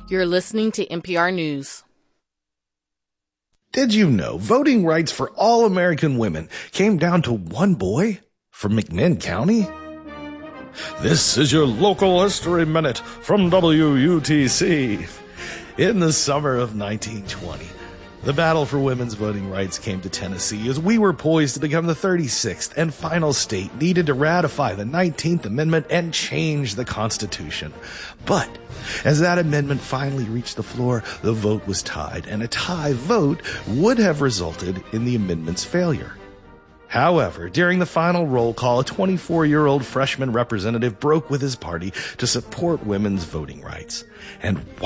You're listening to NPR News. Did you know voting rights for all American women came down to one boy from McMinn County? This is your local history minute from WUTC. In the summer of 1920, the battle for women's voting rights came to Tennessee as we were poised to become the 36th and final state needed to ratify the 19th Amendment and change the Constitution. But as that amendment finally reached the floor, the vote was tied, and a tie vote would have resulted in the amendment's failure. However, during the final roll call, a 24-year-old freshman representative broke with his party to support women's voting rights. And